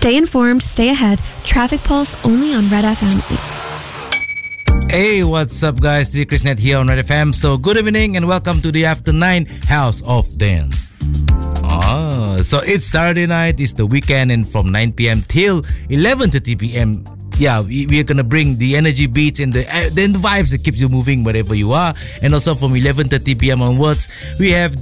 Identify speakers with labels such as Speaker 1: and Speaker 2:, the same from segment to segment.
Speaker 1: Stay informed, stay ahead. Traffic Pulse only on Red FM.
Speaker 2: Hey, what's up, guys? DJ Krishnet here on Red FM. So, good evening and welcome to the After 9 House of Dance. So it's Saturday night, it's the weekend, and from 9 p.m. till 11:30 p.m. we're gonna bring the energy beats and the vibes that keeps you moving wherever you are. And also from 11:30 p.m. onwards, we have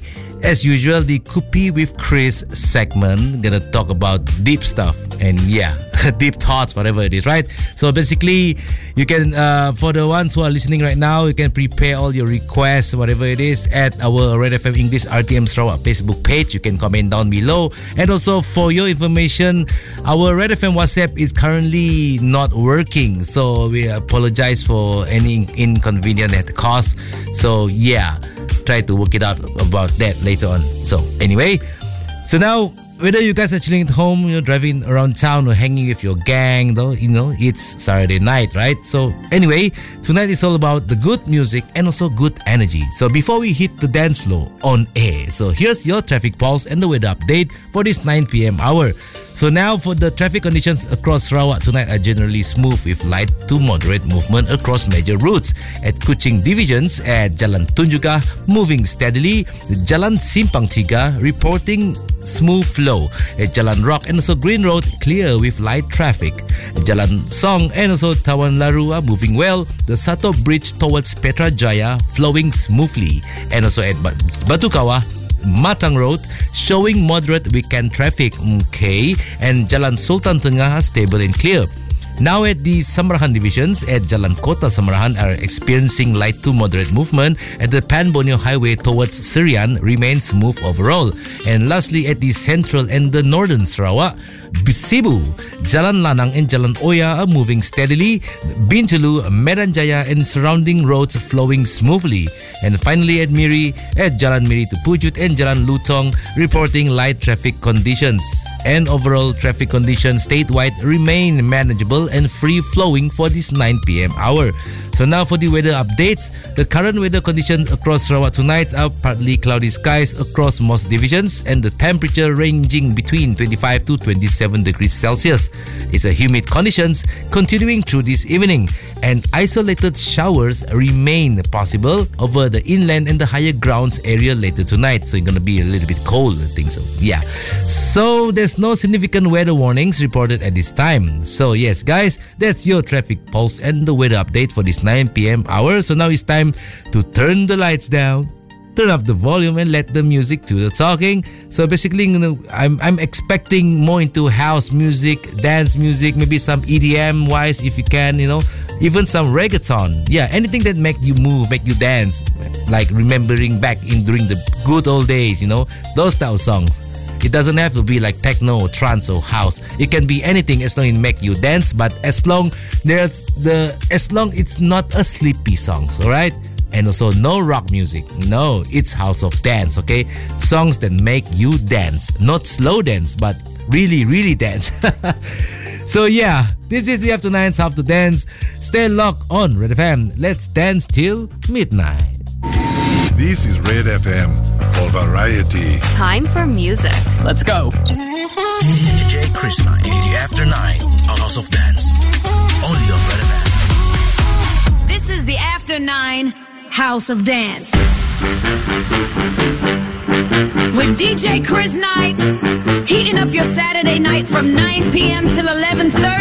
Speaker 2: as usual, the Kupi with Chris segment. Gonna talk about deep stuff and deep thoughts, whatever it is, right? So basically, you can, for the ones who are listening right now, you can prepare all your requests, whatever it is, at our Red FM English RTM Sarawak Facebook page. You can comment down below. And also, for your information, our Red FM WhatsApp is currently not working. So we apologize for any inconvenience at cost. So try to work it out about that later on. So anyway, so now, whether you guys are chilling at home, driving around town or hanging with your gang, though, it's Saturday night, right? So anyway, tonight is all about the good music and also good energy. So before we hit the dance floor on air, so here's your traffic pulse and the weather update for this 9 p.m. hour. So now for the traffic conditions across Sarawak tonight are generally smooth with light to moderate movement across major routes. At Kuching Divisions at Jalan Tunjukah, moving steadily. Jalan Simpang Tiga reporting smooth flow. At Jalan Rock and also Green Road clear with light traffic. Jalan Song and also Tawan Laru are moving well. The Sato Bridge towards Petra Jaya flowing smoothly. And also at Batu Kawah, Matang Road showing moderate weekend traffic. Okay, and Jalan Sultan Tengah stable and clear. Now at the Samarahan divisions at Jalan Kota Samarahan are experiencing light to moderate movement, and the Pan Borneo Highway towards Serian remains smooth overall. And lastly, at the Central and the Northern Sarawak, Sibu, Jalan Lanang and Jalan Oya are moving steadily. Bintulu, Medan Jaya and surrounding roads flowing smoothly. And finally at Miri, at Jalan Miri to Pujut and Jalan Lutong reporting light traffic conditions. And overall traffic conditions statewide remain manageable and free-flowing for this 9 p.m. hour. So now for the weather updates. The current weather conditions across Sarawak tonight are partly cloudy skies across most divisions and the temperature ranging between 25 to 27 degrees Celsius. It's a humid conditions continuing through this evening, and isolated showers remain possible over the inland and the higher grounds area later tonight. So it's going to be a little bit cold, I think so. So there's no significant weather warnings reported at this time. So yes, guys, that's your traffic pulse and the weather update for this 9 p.m. hour. So now it's time to turn the lights down, turn up the volume, and let the music do the talking. So basically, I'm expecting more into house music, dance music, maybe some EDM wise if you can, even some reggaeton. Anything that make you move, make you dance, like remembering back during the good old days, those type of songs. It doesn't have to be like techno or trance or house. It can be anything as long as it make you dance, but as long it's not a sleepy song, alright? And also no rock music. No, it's house of dance, okay? Songs that make you dance. Not slow dance, but really, really dance. So this is the After 9's How to Dance. Stay locked on Red FM. Let's dance till midnight.
Speaker 3: This is Red FM for variety.
Speaker 4: Time for music. Let's go.
Speaker 5: DJ Chris Knight, the After 9, House of Dance. Only on Red FM.
Speaker 4: This is the After 9 House of Dance. With DJ Chris Knight, heating up your Saturday night from 9 p.m. till 11:30.